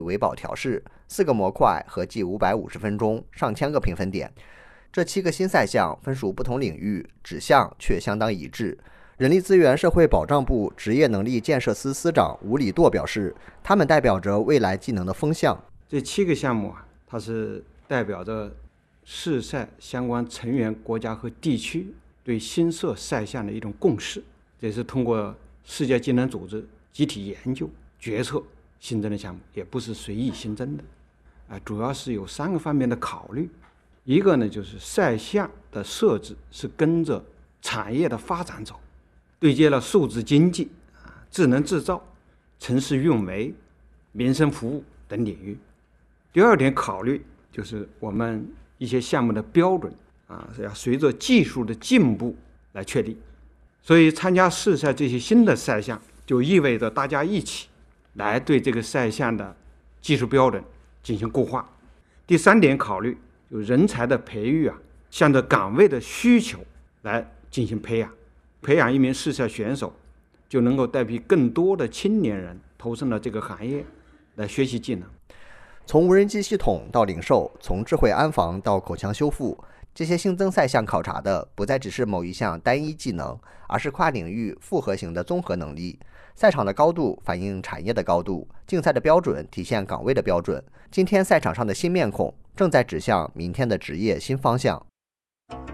维保调试，4个模块合计550分钟，上千个评分点。这7个新赛项分属不同领域，指向却相当一致。人力资源社会保障部职业能力建设司司长吴礼舵表示，他们代表着未来技能的风向。 这7个项目它是代表着世赛相关成员国家和地区对新设赛项的一种共识，这是通过世界技能组织集体研究决策新增的项目，也不是随意新增的。主要是有3个方面的考虑。一个呢，就是赛项的设置是跟着产业的发展走，对接了数字经济、智能制造、城市运维、民生服务等领域。第二点考虑就是我们一些项目的标准是要随着技术的进步来确立，所以参加世赛这些新的赛项，就意味着大家一起来对这个赛项的技术标准进行固化。第3点考虑就是人才的培育向着岗位的需求来进行培养，培养一名世赛选手，就能够带领更多的青年人投身到这个行业来学习技能。 从无人机系统到零售，从智慧安防到口腔修复，这些新增赛项考察的不再只是某一项单一技能，而是跨领域复合型的综合能力。赛场的高度反映产业的高度，竞赛的标准体现岗位的标准。今天赛场上的新面孔正在指向明天的职业新方向。